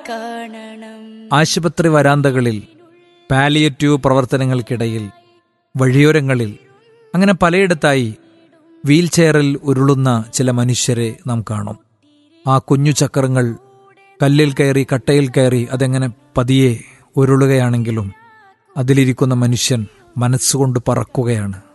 കാണണം. ആശുപത്രി വരാന്തകളിൽ, പാലിയേറ്റീവ് പ്രവർത്തനങ്ങൾക്കിടയിൽ, വഴിയോരങ്ങളിൽ, അങ്ങനെ പലയിടത്തായി വീൽചെയറിൽ ഉരുളുന്ന ചില മനുഷ്യരെ നാം കാണും. ആ കുഞ്ഞു ചക്രങ്ങൾ കല്ലിൽ കയറി, കട്ടയിൽ കയറി അതെങ്ങനെ പതിയെ ഉരുളുകയാണെങ്കിലും അതിലിരിക്കുന്ന മനുഷ്യൻ മനസ്സുകൊണ്ട് പറക്കുകയാണ്.